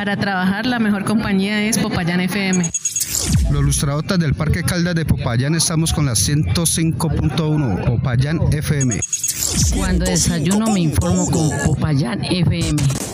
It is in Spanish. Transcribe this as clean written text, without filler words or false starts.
Para trabajar la mejor compañía es Popayán FM. Los lustradotas del Parque Caldas de Popayán estamos con la 105.1 Popayán FM. Cuando desayuno me informo con Popayán FM.